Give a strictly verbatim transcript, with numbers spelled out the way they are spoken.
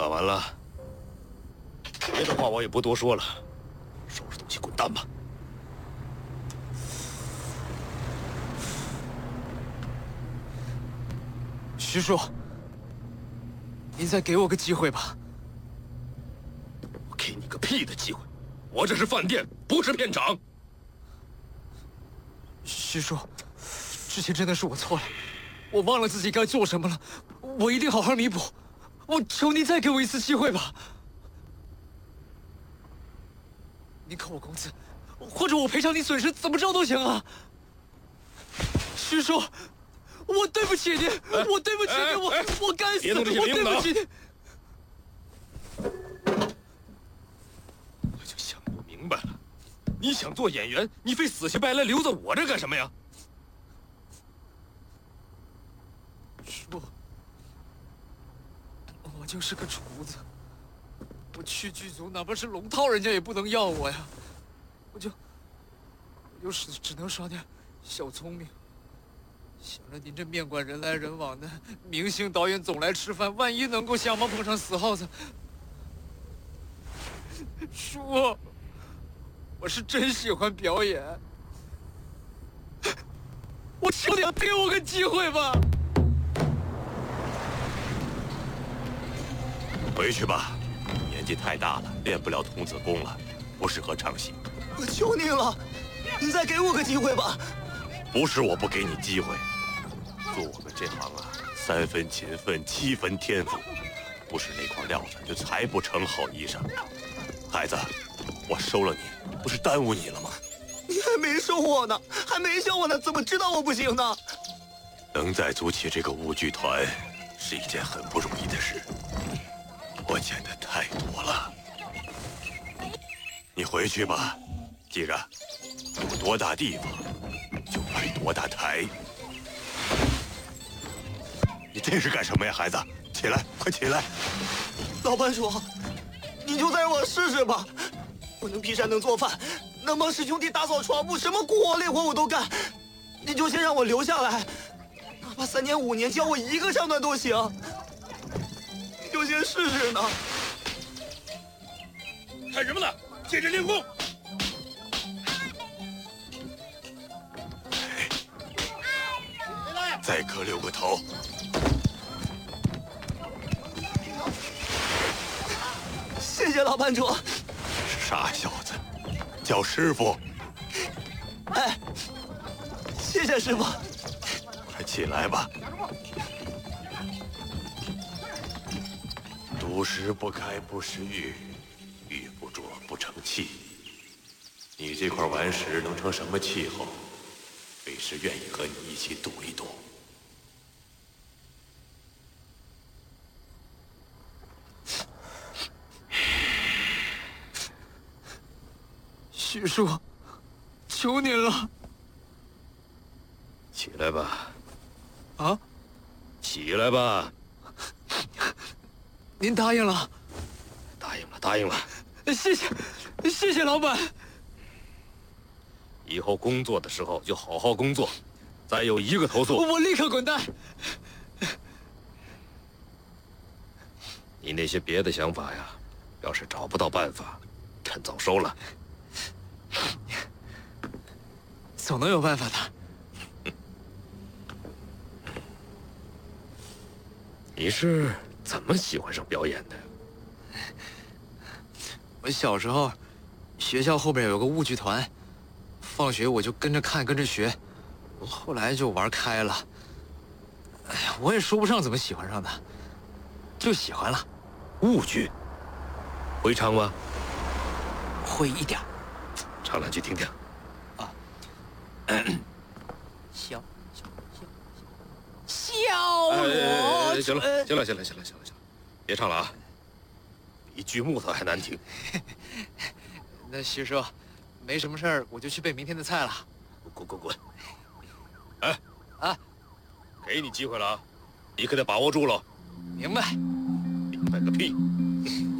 喝完了，别的话我也不多说了，收拾东西滚蛋吧。 徐叔，您再给我个机会吧。 我给你个屁的机会！我这是饭店，不是片场。 徐叔，之前真的是我错了，我忘了自己该做什么了，我一定好好弥补。我求您再给我一次机会吧。您扣我工资，或者我赔偿你损失，怎么着都行啊。徐叔，我对不起您，我对不起您，我我该死，我对不起您。 我就想不明白了，你想做演员，你非死乞白赖留在我这干什么呀？ 叔，我就是个厨子，我去剧组，哪怕是龙套，人家也不能要我呀。我就，我就只只能耍点小聪明。想着您这面馆人来人往的，明星导演总来吃饭，万一能够想方碰上死耗子，叔，我是真喜欢表演，我求你给我个机会吧。 回去吧，年纪太大了，练不了童子功了，不适合唱戏。 我求您了，您再给我个机会吧。 不是我不给你机会，做我们这行啊，三分勤奋，七分天赋，不是那块料子就裁不成好衣裳。孩子，我收了你，不是耽误你了吗？ 你还没收我呢，还没教我呢，怎么知道我不行呢？ 能再组起这个舞剧团，是一件很不容易的事。我见的太多了。你回去吧，记着，有多大地方，就摆多大台。你这是干什么呀，孩子？起来，快起来！ 老班主，你就再让我试试吧。我能劈山，能做饭，能帮师兄弟打扫床铺，什么苦活累活我都干。你就先让我留下来，哪怕三年五年教我一个唱段都行。你就先试试呢。 看什么呢？接着练功。再磕六个头。 谢谢老班主。 傻小子，叫师傅。 哎，谢谢师傅。 快起来吧。独食不开不食欲，玉不琢不成器。你这块顽石能成什么气候？为师愿意和你一起赌一赌。 徐叔，求您了。 起来吧。 啊？ 起来吧。 您答应了？ 答应了，答应了。 谢谢，谢谢老板。 以后工作的时候就好好工作，再有一个投诉， 我立刻滚蛋。 你那些别的想法呀，要是找不到办法，趁早收了。 总能有办法的。 你是怎么喜欢上表演的？ 我小时候，学校后边有个舞剧团，放学我就跟着看，跟着学，后来就玩开了。哎呀，我也说不上怎么喜欢上的，就喜欢了。 舞剧，会唱吗？ 会一点。 唱两句听听。 啊。小小小小我。 行了，行了，行了，行了，行了，行了，别唱了啊！比锯木头还难听。 那徐叔，没什么事儿，我就去备明天的菜了。 滚滚滚！哎， 啊， 给你机会了啊，你可得把握住了。 明白。 明白个屁！